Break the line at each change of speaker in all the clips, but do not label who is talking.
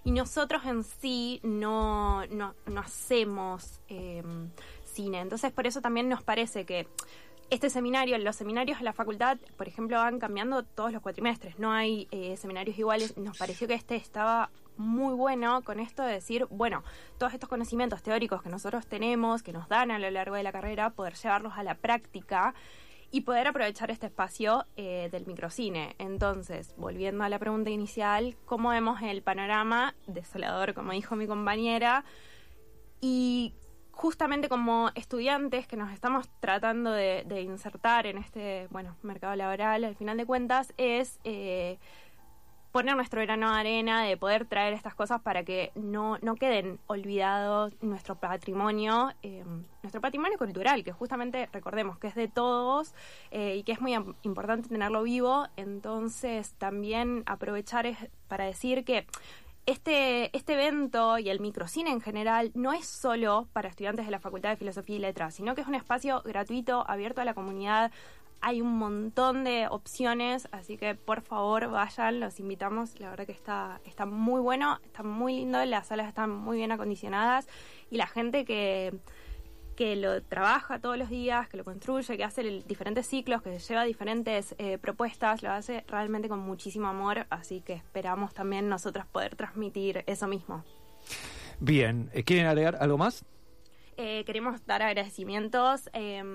y nosotros en sí no hacemos cine. Entonces por eso también nos parece que este seminario, los seminarios de la facultad, por ejemplo, van cambiando todos los cuatrimestres, no hay seminarios iguales. Nos pareció que este estaba muy bueno con esto de decir, bueno, todos estos conocimientos teóricos que nosotros tenemos, que nos dan a lo largo de la carrera, poder llevarlos a la práctica y poder aprovechar este espacio del microcine. Entonces, volviendo a la pregunta inicial, ¿cómo vemos el panorama? Desolador, como dijo mi compañera, y justamente como estudiantes que nos estamos tratando de insertar en este, mercado laboral, al final de cuentas, es poner nuestro grano de arena, de poder traer estas cosas para que no queden olvidados nuestro patrimonio cultural, que justamente recordemos que es de todos y que es muy importante tenerlo vivo. Entonces también aprovechar para decir que este evento y el microcine en general no es solo para estudiantes de la Facultad de Filosofía y Letras, sino que es un espacio gratuito, abierto a la comunidad. Hay un montón de opciones, así que por favor vayan, los invitamos. La verdad que está muy bueno, está muy lindo, las salas están muy bien acondicionadas y la gente que lo trabaja todos los días, que lo construye, que hace diferentes ciclos, que lleva diferentes propuestas, lo hace realmente con muchísimo amor, así que esperamos también nosotros poder transmitir eso mismo.
Bien, ¿quieren agregar algo más?
Queremos dar agradecimientos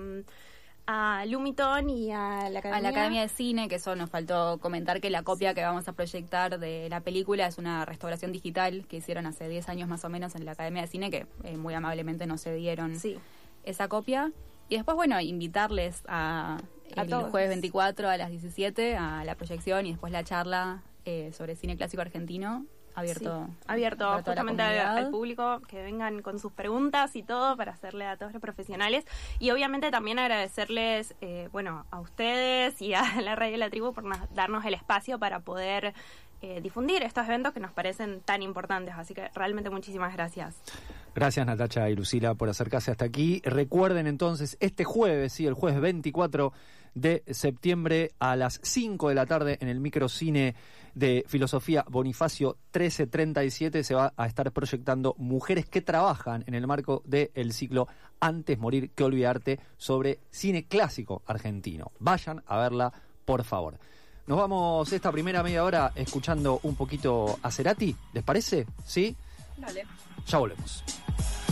a Lumiton y a la
Academia de Cine, que eso nos faltó comentar, que la copia que vamos a proyectar de la película es una restauración digital que hicieron hace 10 años más o menos en la Academia de Cine, que muy amablemente nos cedieron esa copia. Y después, invitarles el jueves 24 a las 17 a la proyección y después la charla sobre cine clásico argentino. Abierto
justamente al público, que vengan con sus preguntas y todo para hacerle a todos los profesionales, y obviamente también agradecerles a ustedes y a la Radio de la Tribu por darnos el espacio para poder difundir estos eventos que nos parecen tan importantes, así que realmente muchísimas gracias.
Gracias Natacha y Lucila por acercarse hasta aquí. Recuerden entonces, este jueves, el jueves 24 de septiembre a las 5 de la tarde en el microcine de Filosofía Bonifacio 1337 se va a estar proyectando Mujeres que trabajan en el marco del ciclo Antes morir que olvidarte, sobre cine clásico argentino. Vayan a verla, por favor. Nos vamos esta primera media hora escuchando un poquito a Cerati, ¿les parece? ¿Sí?
Dale.
Ya volvemos.